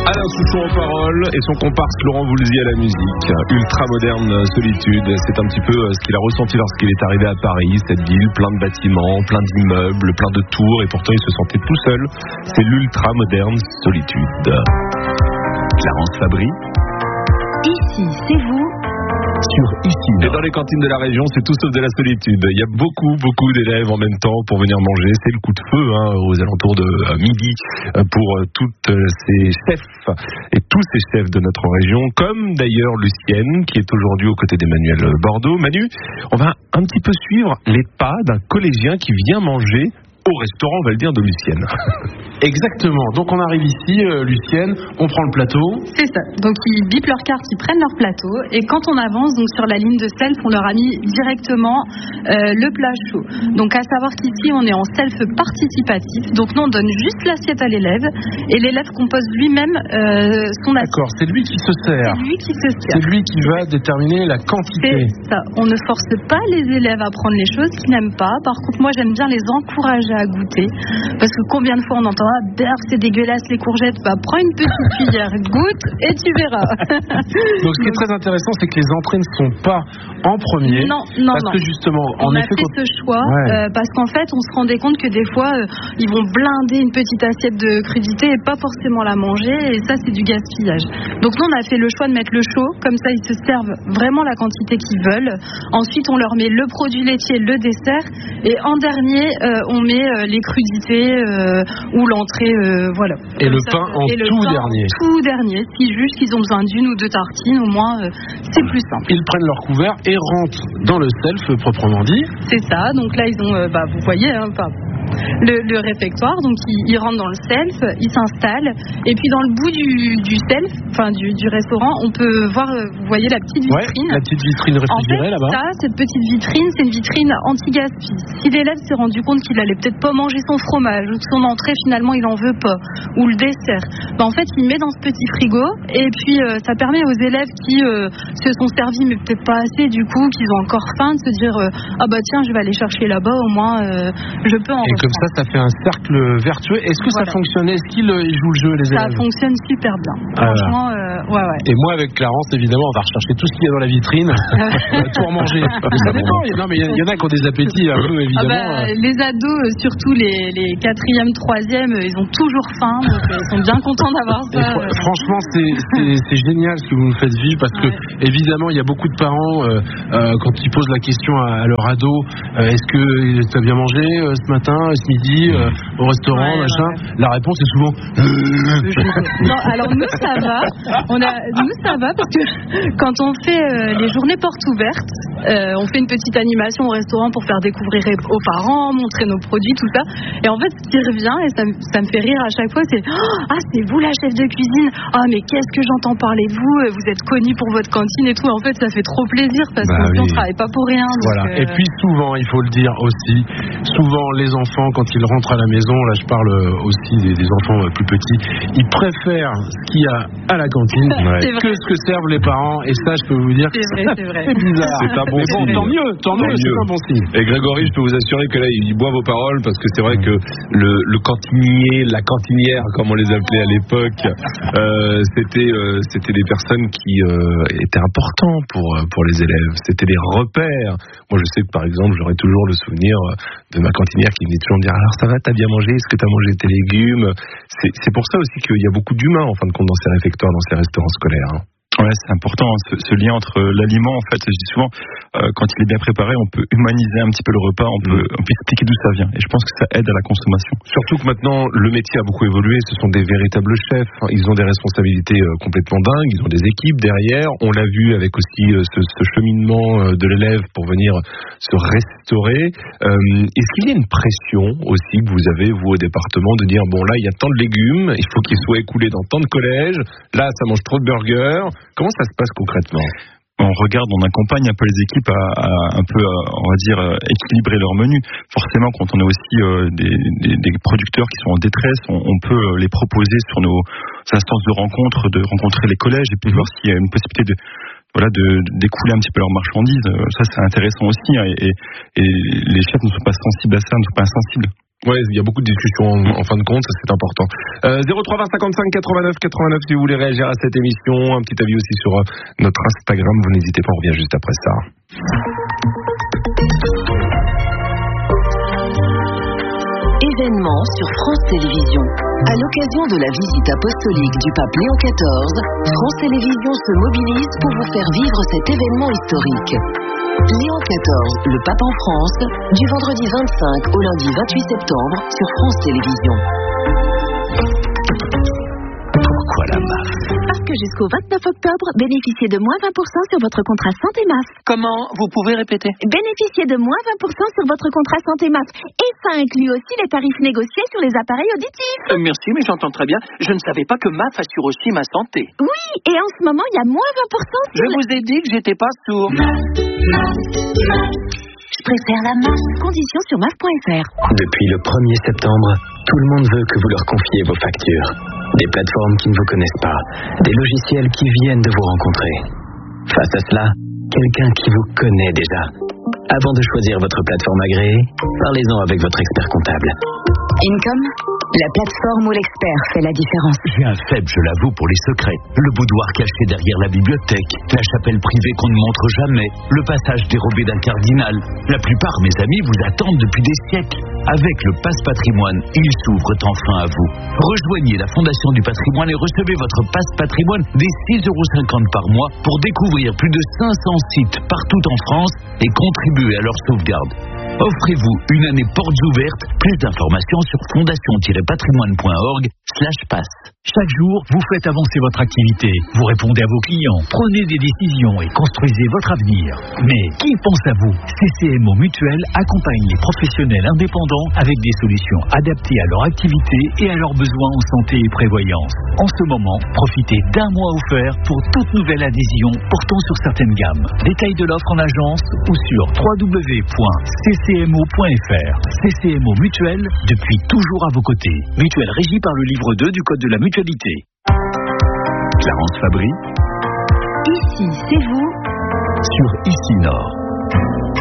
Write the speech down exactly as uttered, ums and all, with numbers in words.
Alain Souchon aux paroles et son comparse Laurent Voulzy à la musique. Ultra moderne solitude, c'est un petit peu ce qu'il a ressenti lorsqu'il est arrivé à Paris, cette ville plein de bâtiments, plein d'immeubles, plein de tours, et pourtant il se sentait tout seul. C'est l'ultra moderne solitude. Clarence Fabry. Ici, c'est vous. Sur Ici. Et dans les cantines de la région, c'est tout sauf de la solitude. Il y a beaucoup, beaucoup d'élèves en même temps pour venir manger. C'est le coup de feu hein, aux alentours de euh, midi euh, pour euh, toutes euh, ces chefs et tous ces chefs de notre région, comme d'ailleurs Lucienne, qui est aujourd'hui aux côtés d'Emmanuel Bordeaux. Manu, on va un petit peu suivre les pas d'un collégien qui vient manger au restaurant, on va le dire, de Lucienne. Exactement. Donc on arrive ici, euh, Lucienne, on prend le plateau. C'est ça. Donc ils bipent leur carte, ils prennent leur plateau, et quand on avance donc sur la ligne de self, on leur a mis directement euh, le plat chaud. Donc à savoir qu'ici on est en self participatif. Donc nous on donne juste l'assiette à l'élève, et l'élève compose lui-même euh, son assiette. D'accord. C'est lui qui se sert. C'est lui qui se sert. C'est lui qui va déterminer la quantité. C'est ça. On ne force pas les élèves à prendre les choses qu'ils n'aiment pas. Par contre, moi j'aime bien les encourager à goûter, parce que combien de fois on entend ah berf c'est dégueulasse les courgettes, bah prends une petite cuillère, goûte et tu verras. Donc ce qui est très intéressant, c'est que les entrées ne sont pas en premier. Non, non, parce non. que justement, on en a effet, fait quand... ce choix ouais. euh, parce qu'en fait on se rendait compte que des fois euh, ils vont blinder une petite assiette de crudité et pas forcément la manger, et ça c'est du gaspillage. Donc nous on a fait le choix de mettre le chaud, comme ça ils se servent vraiment la quantité qu'ils veulent. Ensuite on leur met le produit laitier, le dessert, et en dernier euh, on met euh, les crudités euh, ou l'entrée, euh, voilà. Et comme le ça, pain en et le tout pain dernier. En tout dernier. S'ils jugent qu'ils ont besoin d'une ou deux tartines, au moins euh, c'est plus simple. Ils prennent leur couvert et rentrent dans le self proprement dit. C'est ça. Donc là ils ont, euh, bah vous voyez, hein, pas. Le, le réfectoire, donc ils, ils rentrent dans le self, ils s'installent, et puis dans le bout du, du self, enfin du, du restaurant, on peut voir, vous voyez la petite vitrine. Ouais, la petite vitrine réfrigérée en fait, là-bas. Ça, cette petite vitrine, c'est une vitrine anti-gaspi. Si l'élève s'est rendu compte qu'il allait peut-être pas manger son fromage, ou que son entrée finalement il en veut pas, ou le dessert, bah, en fait il met dans ce petit frigo, et puis euh, ça permet aux élèves qui euh, se sont servis mais peut-être pas assez, du coup, qu'ils ont encore faim, de se dire euh, ah bah tiens je vais aller chercher là-bas, au moins euh, je peux en et comme ça, ça fait un cercle vertueux. Est-ce que voilà. ça fonctionne? Est-ce qu'ils euh, jouent le jeu, les élèves? Ça fonctionne super bien. Ah, franchement, euh, ouais, ouais. Et moi, avec Clarence, évidemment, on va rechercher tout ce qu'il y a dans la vitrine, on va tout en manger. Mais ça dépend. Non, mais il y, y en a qui ont des appétits un peu, évidemment. Ah bah, les ados, surtout les, les quatrième, troisième, ils ont toujours faim, donc ils sont bien contents d'avoir ça. Fr- franchement, c'est, c'est, c'est génial ce que vous nous faites vivre, parce que, ouais. évidemment, il y a beaucoup de parents, euh, euh, quand ils posent la question à, à leur ado, euh, est-ce que tu as bien mangé euh, ce matin, ce midi, euh, au restaurant, ouais, machin, ouais, ouais. La réponse est souvent non, alors nous ça va, on a, nous ça va parce que quand on fait euh, les journées portes ouvertes, euh, on fait une petite animation au restaurant pour faire découvrir aux parents, montrer nos produits, tout ça, et en fait ce qui revient, et ça, ça me fait rire à chaque fois, c'est oh, ah c'est vous la chef de cuisine, ah mais qu'est-ce que j'entends parler de vous, vous êtes connus pour votre cantine et tout. En fait ça fait trop plaisir parce bah, qu'on oui. ne travaille pas pour rien, donc, voilà. euh... Et puis souvent, il faut le dire aussi, souvent les enfants quand ils rentrent à la maison, là je parle aussi des, des enfants plus petits, ils préfèrent ce qu'il y a à la cantine ouais. que ce que servent les parents, et ça je peux vous dire c'est que vrai, c'est, vrai. c'est bizarre. C'est un bon mais bon, signe. Tant mieux, tant mieux, c'est un bon signe. Et Grégory, je peux vous assurer que là il boit vos paroles, parce que c'est vrai que le, le cantinier, la cantinière comme on les appelait à l'époque, euh, c'était, euh, c'était des personnes qui euh, étaient importantes pour, pour les élèves, c'était des repères. Moi je sais que par exemple j'aurai toujours le souvenir de ma cantinière qui venait toujours me dire alors ça va, t'as bien mangé, est-ce que t'as mangé tes légumes? C'est, c'est pour ça aussi qu'il y a beaucoup d'humains en fin de compte dans ces réfectoires, dans ces restaurants scolaires. Hein. Ouais, c'est important, ce, ce lien entre l'aliment, en fait, je dis souvent, euh, quand il est bien préparé, on peut humaniser un petit peu le repas, on peut, mmh. on peut expliquer d'où ça vient. Et je pense que ça aide à la consommation. Surtout que maintenant, le métier a beaucoup évolué, ce sont des véritables chefs, ils ont des responsabilités euh, complètement dingues, ils ont des équipes derrière. On l'a vu avec aussi euh, ce, ce cheminement euh, de l'élève pour venir se restaurer. Euh, est-ce qu'il y a une pression aussi que vous avez, vous, au département, de dire, bon là, il y a tant de légumes, il faut qu'ils soient écoulés dans tant de collèges, là, ça mange trop de burgers. Comment ça se passe concrètement? On regarde, on accompagne un peu les équipes à, à un peu, à, on va dire, équilibrer leur menu. Forcément, quand on a aussi euh, des, des, des producteurs qui sont en détresse, on, on peut les proposer sur nos instances de rencontre, de rencontrer les collèges et puis voir s'il y a une possibilité de voilà, de, d'écouler un petit peu leurs marchandises. Ça, c'est intéressant aussi. Hein, et, et les chefs ne sont pas sensibles à ça, ne sont pas insensibles. Ouais, il y a beaucoup de discussions en, en fin de compte, ça c'est important. Euh, zéro trois vingt cinquante-cinq quatre-vingt-neuf quatre-vingt-neuf si vous voulez réagir à cette émission, un petit avis aussi sur euh, notre Instagram, vous n'hésitez pas, on revient juste après ça. Événement sur France Télévisions. À l'occasion de la visite apostolique du pape Léon quatorze, France Télévisions se mobilise pour vous faire vivre cet événement historique. Léon quatorze, le pape en France, du vendredi vingt-cinq au lundi vingt-huit septembre sur France Télévisions. Pourquoi la M A F? Parce que jusqu'au vingt-neuf octobre, bénéficiez de moins vingt pour cent sur votre contrat santé M A F. Comment? Vous pouvez répéter? Bénéficiez de moins vingt pour cent sur votre contrat santé M A F. Et ça inclut aussi les tarifs négociés sur les appareils auditifs. Euh, merci, mais j'entends très bien. Je ne savais pas que M A F assure aussi ma santé. Oui, et en ce moment, il y a moins vingt pour cent sur Je le... vous ai dit que j'étais pas sourd. Je préfère la M A F. Conditions sur M A F point F R. Depuis le premier septembre, tout le monde veut que vous leur confiez vos factures. Des plateformes qui ne vous connaissent pas, des logiciels qui viennent de vous rencontrer. Face à cela, quelqu'un qui vous connaît déjà. Avant de choisir votre plateforme agréée, parlez-en avec votre expert comptable. Income, la plateforme où l'expert fait la différence. J'ai un faible, je l'avoue, pour les secrets. Le boudoir caché derrière la bibliothèque, la chapelle privée qu'on ne montre jamais, le passage dérobé d'un cardinal. La plupart, mes amis, vous attendent depuis des siècles. Avec le Passe Patrimoine, ils s'ouvrent enfin à vous. Rejoignez la Fondation du Patrimoine et recevez votre Passe Patrimoine dès six euros cinquante par mois pour découvrir plus de cinq cents sites partout en France et contribuer à leur sauvegarde. Offrez-vous une année portes ouvertes. Plus d'informations sur fondation-patrimoine.org slash passe. Chaque jour, vous faites avancer votre activité. Vous répondez à vos clients, prenez des décisions et construisez votre avenir. Mais qui pense à vous? C C M O Mutuelle accompagne les professionnels indépendants avec des solutions adaptées à leur activité et à leurs besoins en santé et prévoyance. En ce moment, profitez d'un mois offert pour toute nouvelle adhésion portant sur certaines gammes. Détail de l'offre en agence ou sur w w w point c c m o point f r. C C M O Mutuelle, depuis toujours à vos côtés. Mutuelle régie par le livre deux du Code de la mutualité. Clarence Fabry Ici, c'est vous. sur Ici Nord.